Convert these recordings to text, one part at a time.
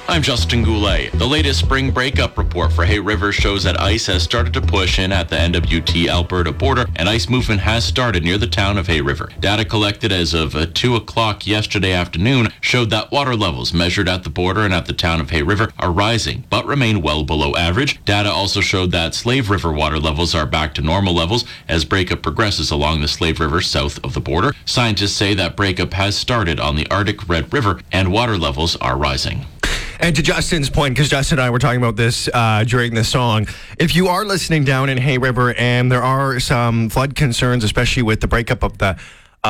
I'm Justin Goulet. The latest spring breakup report for Hay River shows that ice has started to push in at the NWT-Alberta border, and ice movement has started near the town of Hay River. Data collected as of 2 o'clock yesterday afternoon showed that water levels measured at the border and at the town of Hay River are rising, but remain well below average. Data also showed that Slave River water levels are back to normal levels as breakup progresses along the Slave River south of the border. Scientists say that breakup has started on the Arctic Red River, and water levels are rising. And to Justin's point, because Justin and I were talking about this during the song, if you are listening down in Hay River and there are some flood concerns, especially with the breakup of the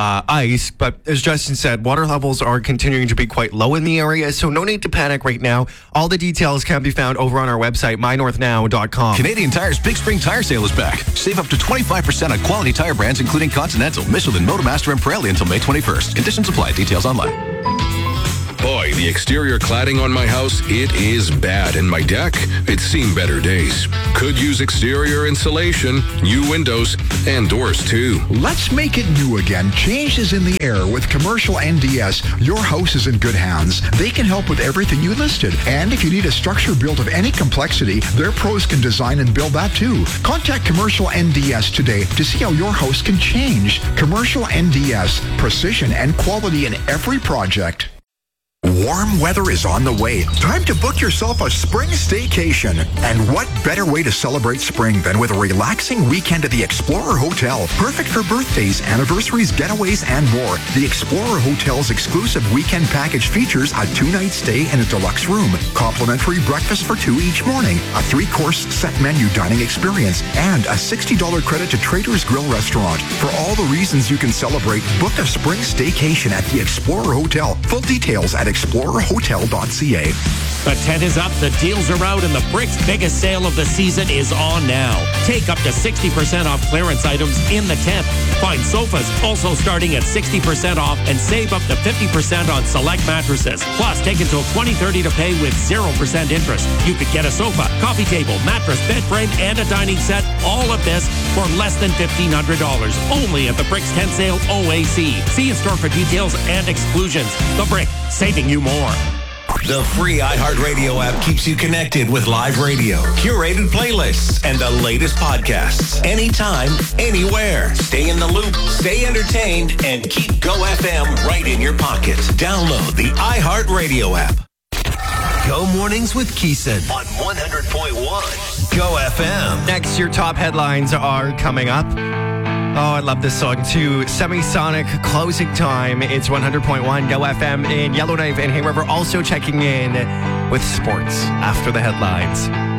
ice, but as Justin said, water levels are continuing to be quite low in the area, so no need to panic right now. All the details can be found over on our website, mynorthnow.com. Canadian Tire's Big Spring Tire Sale is back. Save up to 25% on quality tire brands including Continental, Michelin, Motomaster, and Pirelli until May 21st. Conditions apply. Details online. Boy, the exterior cladding on my house, it is bad. And my deck, it's seen better days. Could use exterior insulation, new windows, and doors too. Let's make it new again. Change is in the air with Commercial NDS. Your house is in good hands. They can help with everything you listed. And if you need a structure built of any complexity, their pros can design and build that too. Contact Commercial NDS today to see how your house can change. Commercial NDS. Precision and quality in every project. Warm weather is on the way. Time to book yourself a spring staycation. And what better way to celebrate spring than with a relaxing weekend at the Explorer Hotel? Perfect for birthdays, anniversaries, getaways, and more. The Explorer Hotel's exclusive weekend package features a 2-night stay in a deluxe room, complimentary breakfast for 2 each morning, a 3-course set menu dining experience, and a $60 credit to Trader's Grill restaurant. For all the reasons you can celebrate, book a spring staycation at the Explorer Hotel. Full details at explorerhotel.ca. The tent is up, the deals are out, and the Brick's biggest sale of the season is on now. Take up to 60% off clearance items in the tent. Find sofas also starting at 60% off and save up to 50% on select mattresses. Plus, take until 2030 to pay with 0% interest. You could get a sofa, coffee table, mattress, bed frame, and a dining set. All of this for less than $1,500. Only at the Brick's Tent Sale OAC. See in store for details and exclusions. The Brick, saving you more. The free iHeartRadio app keeps you connected with live radio, curated playlists, and the latest podcasts. Anytime, anywhere. Stay in the loop, stay entertained, and keep Go FM right in your pocket. Download the iHeartRadio app. Go Mornings with Keeson on 100.1 Go FM. Next, your top headlines are coming up. Oh, I love this song too. Semisonic, Closing Time. It's 100.1 Go FM in Yellowknife and Hay River. Also checking in with sports after the headlines.